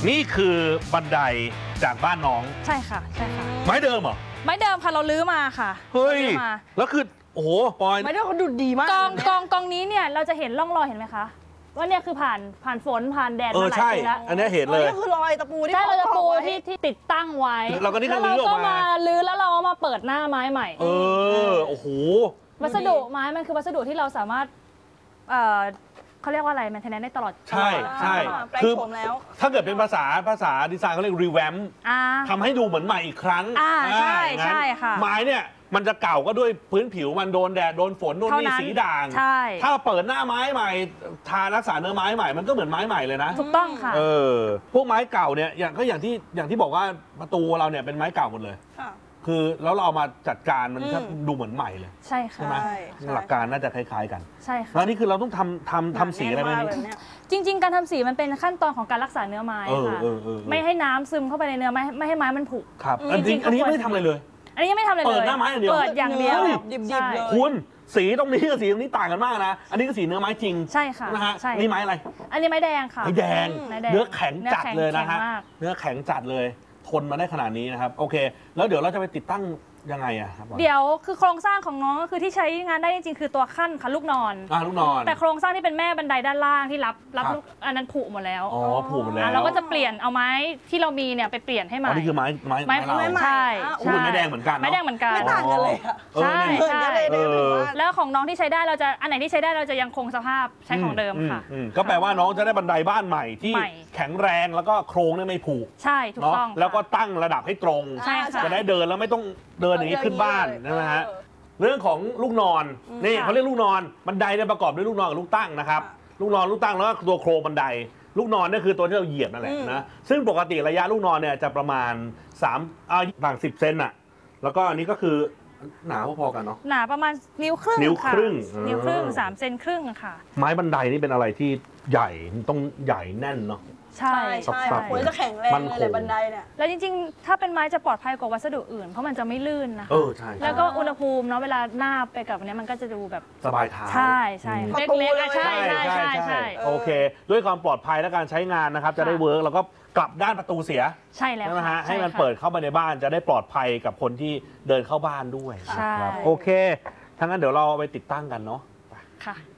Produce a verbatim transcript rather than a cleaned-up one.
นี่คือบันไดจากบ้านน้องใช่ค่ะใช่ค่ะไม้เดิมเหรอไม้เดิมค่ะเราลื้อมาค่ะเฮ้ยแล้วคือโอ้โหปอยไม้เดิมเขาดูดีมากกองกองกองนี้เนี่ยเราจะเห็นร่องรอยเห็นไหมคะว่าเนี่ยคือผ่านผ่านฝนผ่านแดดมาหลายปีแล้วอันนี้เห็นเลยนี่คือรอยตะปูที่ใช่เราจะปูที่ที่ติดตั้งไว้เราก็นี่ก็ลื้อออกมาลื้อแล้วเรามาเปิดหน้าไม้ใหม่เออโอ้โหวัสดุไม้มันคือวัสดุที่เราสามารถเอ่อเขาเรียกว่าอะไรแมนเทนแนนซ์ได้ตลอดใช่ใช่คือถ้าเกิดเป็นภาษาภาษาดีไซน์เขาเรียกรีแวมทำให้ดูเหมือนใหม่อีกครั้งใช่ใช่ค่ะไม้เนี่ยมันจะเก่าก็ด้วยพื้นผิวมันโดนแดดโดนฝนโดนนี่สีด่างถ้าเปิดหน้าไม้ใหม่ทารักษาเนื้อไม้ใหม่มันก็เหมือนไม้ใหม่เลยนะถูกต้องค่ะเออพวกไม้เก่าเนี่ยอย่างก็อย่างที่อย่างที่บอกว่าประตูเราเนี่ยเป็นไม้เก่าหมดเลยคือแล้วเราเอามาจัดการมันก็ดูเหมือนใหม่เลยใช่ค่ะใช่ไหมหลักการน่าจะคล้ายๆกันใช่ค่ะแล้วนี่คือเราต้องทำทำทำสีอะไรไหมจริงๆการทำสีมันเป็นขั้นตอนของการรักษาเนื้อไม้ค่ะไม่ให้น้ำซึมเข้าไปในเนื้อไม่ไม่ให้ไม้มันผุครับอันนี้อันนี้ไม่ได้ทำอะไรเลยอันนี้ไม่ทำอะไรเลยเปิดหน้าไม้อย่างเดียวเปิดอย่างเดียวดิบๆเลยคุณสีตรงนี้กับสีตรงนี้ต่างกันมากนะอันนี้ก็สีเนื้อไม้จริงใช่ค่ะนะฮะใช่นี่ไม้อะไรอันนี้ไม้แดงค่ะไม้แดงเนื้อแข็งจัดเลยนะฮะเนื้อแข็งจัดเลยทนมาได้ขนาดนี้นะครับโอเคแล้วเดี๋ยวเราจะไปติดตั้งยังไงอะครับเดี๋ยวคือโครงสร้างของน้องก็คือที่ใช้งานได้จริงๆคือตัวขั้นค่ะลูกนอนอ่าลูกนอนแต่โครงสร้างที่เป็นแม่บันไดด้านล่างที่รับรับลูกอันนั้นผุหมดแล้วอ๋อผุหมดแล้วเราก็จะเปลี่ยนเอาไม้ที่เรามีเนี่ยไปเปลี่ยนให้ใหม่อันนี้คือไม้ไม้ไม้ไม้ใช่ใช่ไม้แดงเหมือนกันไม้แดงเหมือนกันไม่ต่างกันเลยใช่ใช่แล้วของน้องที่ใช้ได้เราจะอันไหนที่ใช้ได้เราจะยังคงสภาพใช้ของเดิมค่ะก็แปลว่าน้องจะได้บันไดบ้านใหม่ที่แข็งแรงแล้วก็โครงเนี่ยไม่ผุใช่ถูกต้องแล้วก็ตั้งระดับให้ตรงจะได้เดินแล้วไม่ต้องเดินอย่างนี้ขึ้นบ้านใช่ไหมฮะเรื่องของลูกนอนนี่เขาเรียกลูกนอนบันไดเนี่ยประกอบด้วยลูกนอนกับลูกตั้งนะครับลูกนอนลูกตั้งแล้วก็ตัวโครงบันไดลูกนอนนี่คือตัวที่เราเหยียบนั่นแหละนะซึ่งปกติระยะลูกนอนเนี่ยจะประมาณสามอ่าต่างสิบเซนอะแล้วก็อันนี้ก็คือหนาพอๆกันเนาะหนาประมาณนิ้วครึ่งนิ้วครึ่งนิ้วครึ่งสามเซนครึ่งค่ะไม้บันไดนี่เป็นอะไรที่ใหญ่ต้องใหญ่แน่นเนาะใช่ใช่ควรจะแข็งแรงเลยบันไดเนี่ยแล้วจริงๆถ้าเป็นไม้จะปลอดภัยกว่าวัสดุอื่นเพราะมันจะไม่ลื่นนะคะเออใช่แล้วก็อุณหภูมิเนาะเวลาหน้าไปกับอันนี้มันก็จะดูแบบสบายเท้าใช่ใช่เล็กๆใช่ใช่ใช่ใช่โอเคด้วยความปลอดภัยและการใช้งานนะครับจะได้เวิร์กแล้วก็กลับด้านประตูเสียใช่แล้วใช่ไหมฮะให้มันเปิดเข้ามาในบ้านจะได้ปลอดภัยกับคนที่เดินเข้าบ้านด้วยใช่โอเคทั้งนั้นเดี๋ยวเราไปติดตั้งกันเนาะค่ะ